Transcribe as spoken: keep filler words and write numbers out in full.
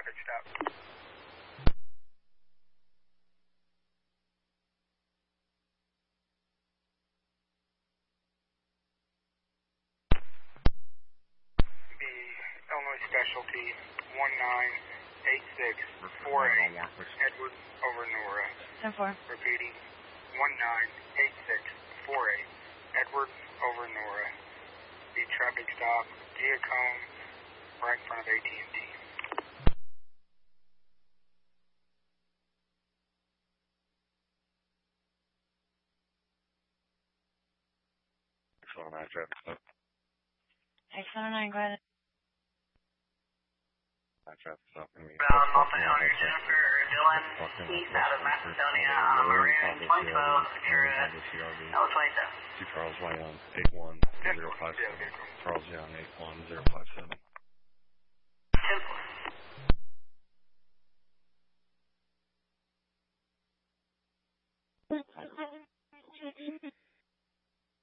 traffic stop. The Illinois Specialty one nine eight six four eight, Edward over Nora. ten four. Repeating, one nine eight six four eight, Edward over Nora. The traffic stop, Giacone, right in front of A T and T. six one nine traffic stop. six one nine, go ahead. Traffic stop. Bound Multi-Owner Jennifer Dylan, east out of Macedonia, Maroon, twenty twelve, Ventura, L twenty-seven. Charles Young, eight one zero five seven. Charles Young, eight one zero five seven.